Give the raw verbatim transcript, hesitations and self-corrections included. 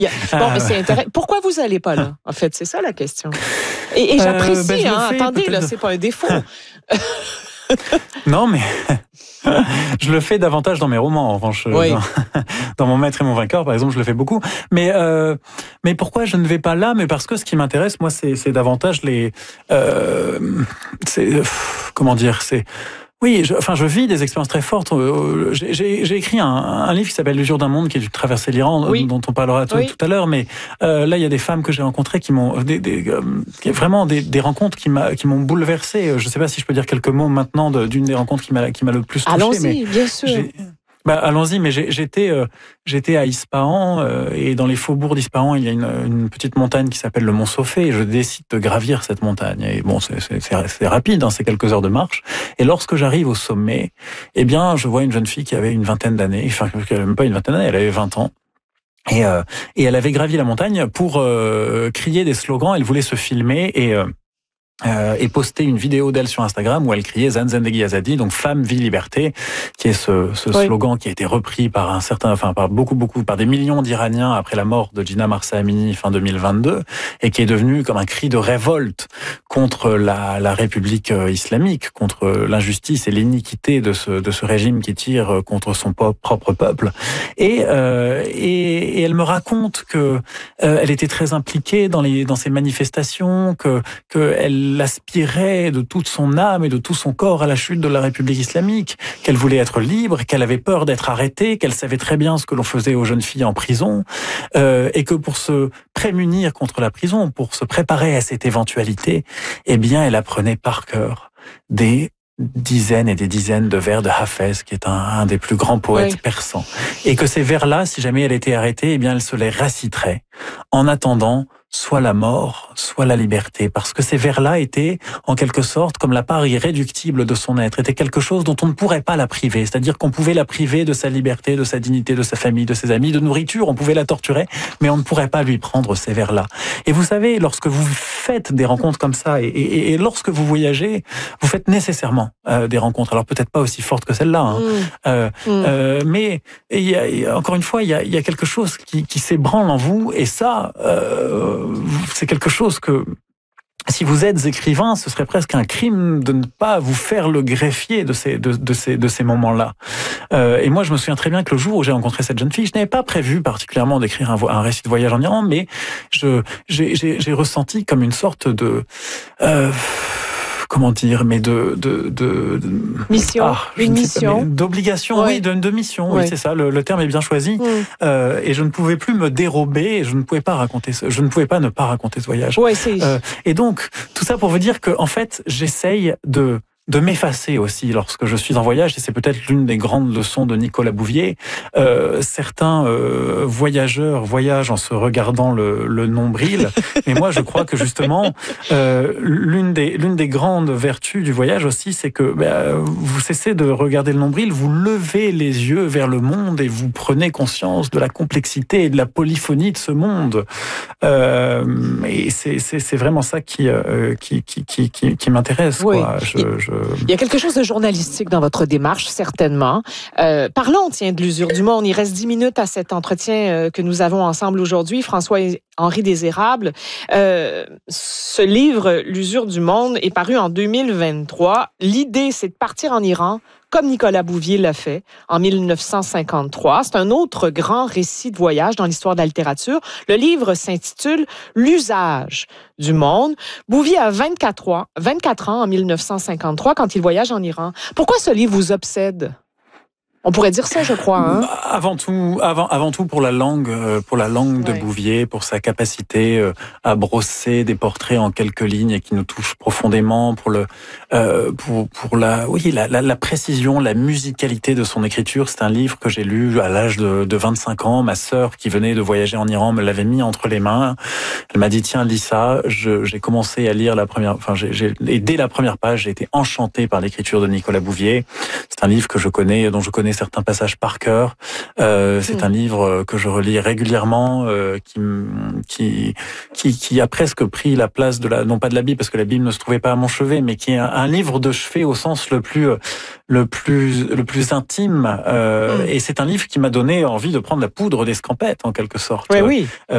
Il y a... Bon, mais c'est intéressant. Pourquoi vous allez pas là? En fait, c'est ça la question. Et, et j'apprécie, euh, ben, hein. Attendez, là, c'est pas un défaut. Non, mais je le fais davantage dans mes romans, en revanche. Oui. Dans, dans Mon Maître et mon Vainqueur, par exemple, je le fais beaucoup. Mais euh, mais pourquoi je ne vais pas là? Mais parce que ce qui m'intéresse, moi, c'est, c'est davantage les... Euh, c'est, comment dire, c'est... Oui, je, enfin, je vis des expériences très fortes. J'ai, j'ai, j'ai écrit un, un livre qui s'appelle L'usure d'un monde, qui est traversé l'Iran, oui. dont on parlera tout, oui. tout à l'heure. Mais euh, là, il y a des femmes que j'ai rencontrées qui m'ont, des, des, euh, vraiment des, des rencontres qui m'a, qui m'ont bouleversé. Je ne sais pas si je peux dire quelques mots maintenant de, d'une des rencontres qui m'a, qui m'a le plus touché. Allons-y, mais bien sûr. J'ai, Bah, allons-y, mais j'ai, j'étais, euh, j'étais à Ispahan, euh, et dans les faubourgs d'Ispahan, il y a une, une petite montagne qui s'appelle le Mont Sofé, et je décide de gravir cette montagne. Et bon, c'est, c'est, c'est, c'est rapide, hein, c'est quelques heures de marche. Et lorsque j'arrive au sommet, eh bien, je vois une jeune fille qui avait une vingtaine d'années, enfin, même pas une vingtaine d'années, elle avait vingt ans. Et, euh, et elle avait gravi la montagne pour euh, crier des slogans, elle voulait se filmer, et... Euh, Euh, et posté une vidéo d'elle sur Instagram où elle criait Zan Zendegi Azadi, donc femme, vie, liberté, qui est ce, ce oui. slogan qui a été repris par un certain, enfin par beaucoup, beaucoup, par des millions d'Iraniens après la mort de Gina Mahsa Amini fin deux mille vingt-deux, et qui est devenu comme un cri de révolte contre la, la République islamique, contre l'injustice et l'iniquité de ce, de ce régime qui tire contre son propre peuple. Et, euh, et, et elle me raconte que euh, elle était très impliquée dans les, dans ces manifestations, que, que elle aspirait de toute son âme et de tout son corps à la chute de la République islamique, qu'elle voulait être libre, qu'elle avait peur d'être arrêtée, qu'elle savait très bien ce que l'on faisait aux jeunes filles en prison, euh, et que pour se prémunir contre la prison, pour se préparer à cette éventualité, eh bien, elle apprenait par cœur des dizaines et des dizaines de vers de Hafez, qui est un, un des plus grands poètes oui. persans. Et que ces vers-là, si jamais elle était arrêtée, eh bien, elle se les réciterait en attendant soit la mort, soit la liberté, parce que ces vers-là étaient, en quelque sorte, comme la part irréductible de son être, étaient quelque chose dont on ne pourrait pas la priver, c'est-à-dire qu'on pouvait la priver de sa liberté, de sa dignité, de sa famille, de ses amis, de nourriture, on pouvait la torturer, mais on ne pourrait pas lui prendre ces vers-là. Et vous savez, lorsque vous faites des rencontres comme ça, et, et, et lorsque vous voyagez, vous faites nécessairement euh, des rencontres, alors peut-être pas aussi fortes que celle-là, hein, mmh. Euh, mmh. Euh, mais il y a, encore une fois, il y a, il y a quelque chose qui, qui s'ébranle en vous, et ça... Euh, c'est quelque chose que, si vous êtes écrivain, ce serait presque un crime de ne pas vous faire le greffier de ces, de, de ces, de ces moments-là. Euh, et moi, je me souviens très bien que le jour où j'ai rencontré cette jeune fille, je n'avais pas prévu particulièrement d'écrire un, un récit de voyage en Iran, mais je, j'ai, j'ai, j'ai ressenti comme une sorte de... Euh, comment dire, mais de... de, de, de mission, ah, une mission. Pas, d'obligation, oui, oui de, de mission, oui, oui c'est ça, le, le terme est bien choisi. Mm. Euh, et je ne pouvais plus me dérober, et je ne pouvais pas raconter ce, je ne pouvais pas ne pas raconter ce voyage. Ouais, c'est... Euh, et donc, tout ça pour vous dire que, en fait, j'essaye de... de m'effacer aussi lorsque je suis en voyage, et c'est peut-être l'une des grandes leçons de Nicolas Bouvier. Euh, certains euh, voyageurs voyagent en se regardant le, le nombril, mais moi je crois que justement euh, l'une des l'une des grandes vertus du voyage aussi, c'est que bah, vous cessez de regarder le nombril, vous levez les yeux vers le monde et vous prenez conscience de la complexité et de la polyphonie de ce monde. Euh, et c'est c'est c'est vraiment ça qui euh, qui qui qui qui, qui m'intéresse. Oui. Quoi. Je, je... Il y a quelque chose de journalistique dans votre démarche, certainement. Euh, parlons, tiens, de l'usure du monde. Il reste dix minutes à cet entretien euh, que nous avons ensemble aujourd'hui. François-Henri Désérable. Euh, ce livre, L'usure du monde, est paru en deux mille vingt-trois. L'idée, c'est de partir en Iran, comme Nicolas Bouvier l'a fait en mille neuf cent cinquante-trois. C'est un autre grand récit de voyage dans l'histoire de la littérature. Le livre s'intitule « L'usage du monde ». Bouvier a vingt-quatre ans, vingt-quatre ans en mille neuf cent cinquante-trois quand il voyage en Iran. Pourquoi ce livre vous obsède ? On pourrait dire ça, je crois. Hein? Avant tout, avant, avant tout pour la langue, pour la langue de ouais. Bouvier, pour sa capacité à brosser des portraits en quelques lignes et qui nous touchent profondément, pour le, euh, pour pour la, oui, la, la, la précision, la musicalité de son écriture. C'est un livre que j'ai lu à l'âge de, de vingt-cinq ans. Ma sœur, qui venait de voyager en Iran, me l'avait mis entre les mains. Elle m'a dit tiens, lis ça. Je, j'ai commencé à lire la première, enfin, j'ai, j'ai, et dès la première page, j'ai été enchanté par l'écriture de Nicolas Bouvier. C'est un livre que je connais, dont je connais certains passages par cœur. Euh, c'est mmh. un livre que je relis régulièrement, euh, qui, qui, qui, qui a presque pris la place de la, non pas de la Bible, parce que la Bible ne se trouvait pas à mon chevet, mais qui est un, un livre de chevet au sens le plus, le plus, le plus intime. Euh, mmh. Et c'est un livre qui m'a donné envie de prendre la poudre d'escampette, en quelque sorte. Oui, oui. Euh,